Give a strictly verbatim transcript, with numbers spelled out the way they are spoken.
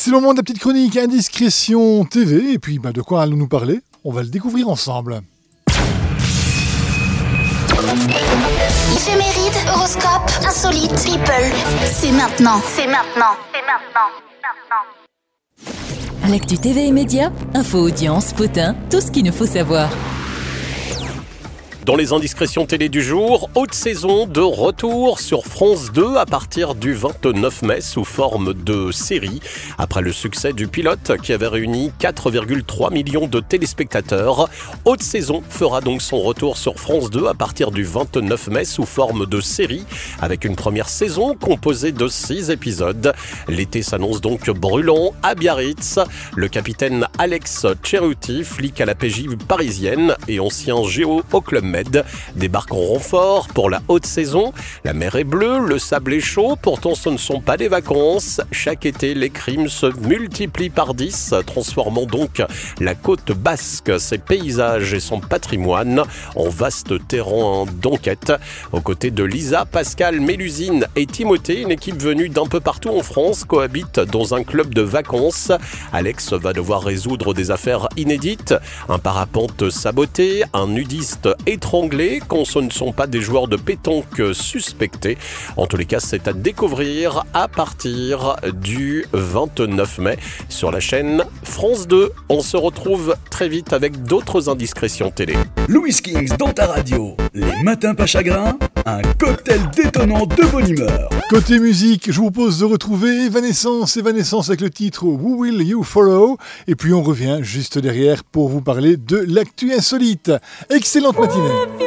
C'est le moment de la petite chronique Indiscrétion T V. Et puis, bah, de quoi allons-nous parler? On va le découvrir ensemble. Éphéméride, horoscope, insolite, people. C'est maintenant. C'est maintenant. C'est maintenant. maintenant. L'actu T V et médias, info, audience, potin, tout ce qu'il nous faut savoir. Dans les indiscrétions télé du jour, haute saison de retour sur France deux à partir du vingt-neuf mai sous forme de série. Après le succès du pilote qui avait réuni quatre virgule trois millions de téléspectateurs, haute saison fera donc son retour sur France deux à partir du vingt-neuf mai sous forme de série avec une première saison composée de six épisodes. L'été s'annonce donc brûlant à Biarritz. Le capitaine Alex Cerruti, flic à la P J parisienne et ancien géo au Club Med, débarque en renfort pour la haute saison. La mer est bleue, le sable est chaud, pourtant ce ne sont pas des vacances. Chaque été, les crimes se multiplient par dix, transformant donc la côte basque, ses paysages et son patrimoine en vaste terrain d'enquête. Aux côtés de Lisa, Pascal, Mélusine et Timothée, une équipe venue d'un peu partout en France cohabite dans un club de vacances. Alex va devoir résoudre des affaires inédites, un parapente saboté, un nudiste étranglé quand ce ne sont pas des joueurs de pétanque suspectés. En tous les cas, c'est à découvrir à partir du vingt-neuf mai sur la chaîne France deux. On se retrouve très vite avec d'autres indiscrétions télé. Louis Kings dans ta radio, les matins pas chagrins, un cocktail détonnant de bonne humeur. Côté musique, je vous propose de retrouver Evanescence, Evanescence avec le titre Who Will You Follow? Et puis on revient juste derrière pour vous parler de l'actu insolite. Excellente matinée.